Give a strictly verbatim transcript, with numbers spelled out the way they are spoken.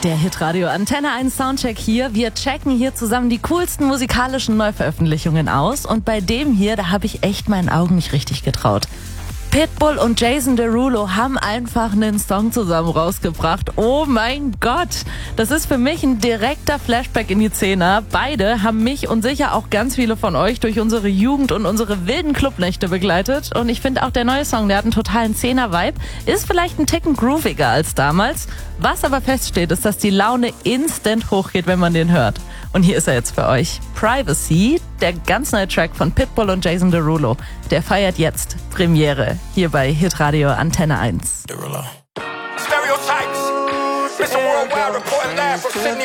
Der Hitradio Antenne eins Soundcheck hier. Wir checken hier zusammen die coolsten musikalischen Neuveröffentlichungen aus. Und bei dem hier, da habe ich echt meinen Augen nicht richtig getraut. Pitbull und Jason Derulo haben einfach einen Song zusammen rausgebracht. Oh mein Gott! Das ist für mich ein direkter Flashback in die Zehner. Beide haben mich und sicher auch ganz viele von euch durch unsere Jugend und unsere wilden Clubnächte begleitet. Und ich finde auch der neue Song, der hat einen totalen Zehner-Vibe. Ist vielleicht ein Ticken grooviger als damals. Was aber feststeht, ist, dass die Laune instant hochgeht, wenn man den hört. Und hier ist er jetzt für euch. Privacy, der ganz neue Track von Pitbull und Jason Derulo. Der feiert jetzt Premiere hier bei Hitradio Antenne eins.